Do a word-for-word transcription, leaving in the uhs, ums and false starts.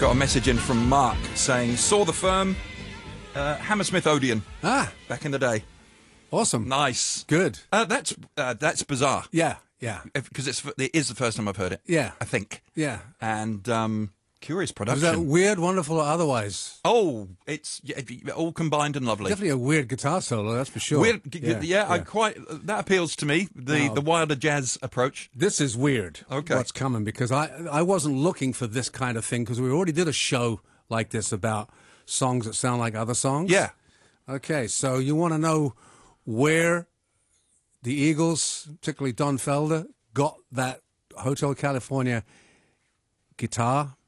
got a message in from Mark saying, saw the firm, uh, Hammersmith Odeon, Ah, back in the day. awesome. Nice. Good. Uh, that's uh, that's bizarre. Yeah, yeah, Because it's it is the first time I've heard it. Yeah. I think. yeah. And um, curious Was production. that weird, wonderful, or otherwise? Oh, it's yeah, all combined and lovely. Definitely a weird guitar solo, that's for sure. Weird, g- g- yeah, I quite that appeals to me. The Now- the wilder jazz approach. This is weird. Okay. What's coming, because I I wasn't looking for this kind of thing, because we already did a show like this about songs that sound like other songs. Yeah. Okay, so you want to know where the Eagles, particularly Don Felder, got that Hotel California guitar